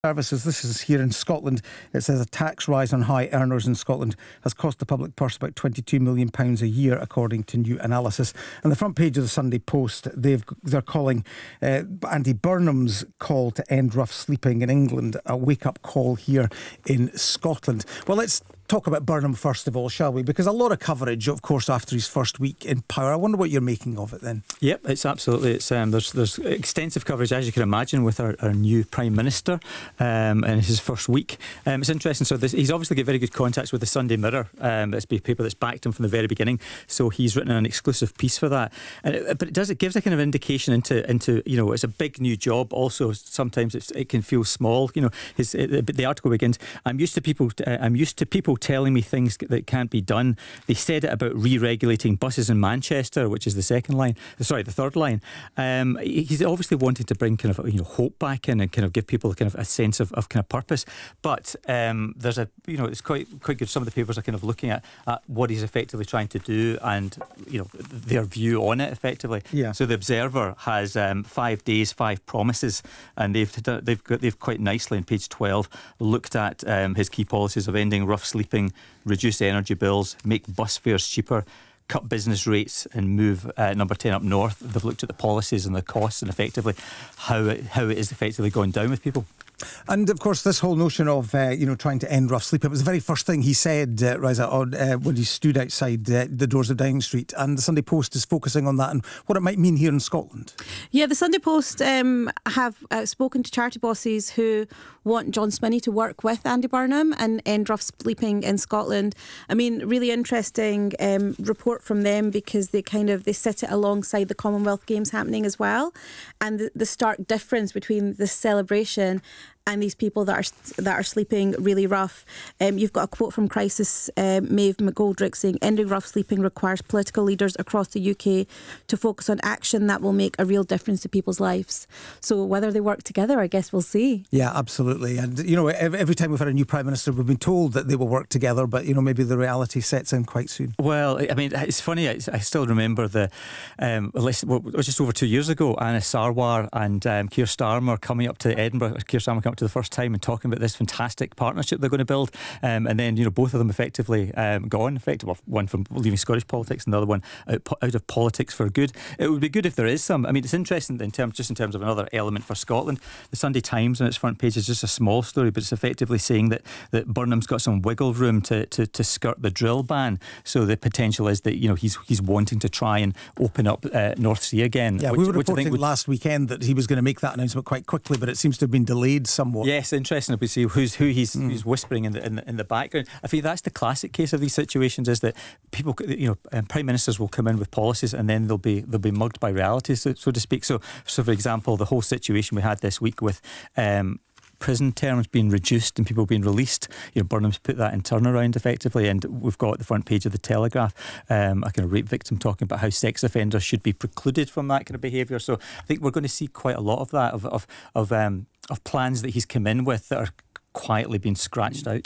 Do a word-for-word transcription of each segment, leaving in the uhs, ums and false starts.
Services. This is here in Scotland. It says a tax rise on high earners in Scotland has cost the public purse about twenty-two million pounds a year, according to new analysis. And the front page of the Sunday Post, they've, they're calling uh, Andy Burnham's call to end rough sleeping in England a wake-up call here in Scotland. Well, let's talk about Burnham first of all, shall we? Because a lot of coverage, of course, after his first week in power. I wonder what you're making of it then. Yep, it's absolutely. It's um, there's there's extensive coverage, as you can imagine, with our, our new Prime Minister um, in his first week. Um, it's interesting. So this, he's obviously got very good contacts with the Sunday Mirror. Um, it's a paper that's backed him from the very beginning. So he's written an exclusive piece for that. And it, but it does it gives a kind of indication into into you know it's a big new job. Also, sometimes it's, it can feel small. You know, his it, the article begins. I'm used to people. Uh, I'm used to people telling me things that can't be done. They said it about re-regulating buses in Manchester, which is the second line. Sorry, the third line. Um, he's obviously wanting to bring kind of you know hope back in and kind of give people kind of a sense of, of kind of purpose. But um, there's a you know it's quite quite good. Some of the papers are kind of looking at, at what he's effectively trying to do and you know their view on it effectively. Yeah. So the Observer has um, five days, five promises, and they've they've got they've quite nicely on page twelve looked at um, his key policies of ending rough sleeping, reduce energy bills, make bus fares cheaper, cut business rates and move uh, number ten up north. They've looked at the policies and the costs and effectively how it, how it is effectively going down with people. And of course, this whole notion of uh, you know trying to end rough sleep, it was the very first thing he said, uh, Riza, on, uh, when he stood outside uh, the doors of Downing Street. And the Sunday Post is focusing on that and what it might mean here in Scotland. Yeah, the Sunday Post um, have uh, spoken to charity bosses who want John Spinney to work with Andy Burnham and end rough sleeping in Scotland. I mean, really interesting um, report from them because they kind of they sit it alongside the Commonwealth Games happening as well, and the, the stark difference between the celebration and these people that are that are sleeping really rough. Um, you've got a quote from Crisis um, Maeve McGoldrick saying, ending rough sleeping requires political leaders across the U K to focus on action that will make a real difference to people's lives. So whether they work together, I guess we'll see. Yeah, absolutely. And, you know, every time we've had a new Prime Minister, we've been told that they will work together, but, you know, maybe the reality sets in quite soon. Well, I mean, it's funny, I still remember the, um, well, it was just over two years ago, Anna Sarwar and um, Keir Starmer coming up to Edinburgh, Keir Starmer coming up to the first time and talking about this fantastic partnership they're going to build, um, and then you know both of them effectively um, gone, effectively one from leaving Scottish politics and the other one out, out of politics for good. It would be good if there is some. I mean, it's interesting in terms just in terms of another element for Scotland. The Sunday Times on its front page is just a small story, but it's effectively saying that that Burnham's got some wiggle room to to, to skirt the drill ban. So the potential is that you know he's he's wanting to try and open up uh, North Sea again. Yeah, which, we were which reporting would, last weekend that he was going to make that announcement quite quickly, but it seems to have been delayed somewhat. Yeah. Yes, interesting to see who's who he's mm. who's whispering in the, in the in the background. I think that's the classic case of these situations: is that people, you know, um, prime ministers will come in with policies and then they'll be they'll be mugged by reality, so, so to speak. So, so for example, the whole situation we had this week with Um, prison terms being reduced and people being released, you know, Burnham's put that in turnaround effectively, and we've got the front page of the Telegraph um, a kind of rape victim talking about how sex offenders should be precluded from that kind of behaviour. So I think we're going to see quite a lot of that of of of, um, of plans that he's come in with that are quietly being scratched out.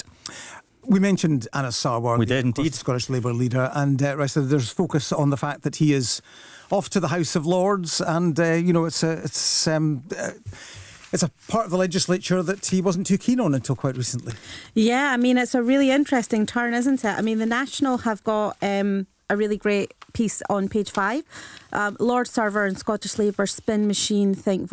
We mentioned Anna Sarwar, we did indeed, the Scottish Labour leader, and uh, right, so there's focus on the fact that he is off to the House of Lords, and uh, you know it's a it's um. Uh, It's a part of the legislature that he wasn't too keen on until quite recently. Yeah, I mean, it's a really interesting turn, isn't it? I mean, the National have got um, a really great piece on page five. Um, Lord Server and Scottish Labour spin machine think